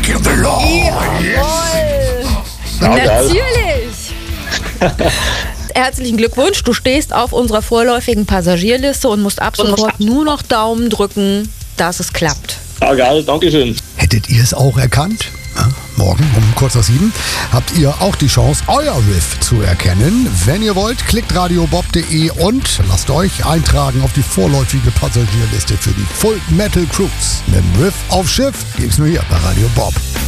Breaking the law. Jawohl. Natürlich. Herzlichen Glückwunsch, du stehst auf unserer vorläufigen Passagierliste und musst ab sofort nur noch Daumen drücken, dass es klappt. Ja, geil, danke schön. Hättet ihr es auch erkannt? Ja, morgen um kurz nach 7 habt ihr auch die Chance, euer Riff zu erkennen. Wenn ihr wollt, klickt radiobob.de und lasst euch eintragen auf die vorläufige Passagierliste für die Full Metal Cruise. Mit dem Riff auf Schiff gibt's nur hier bei Radio Bob.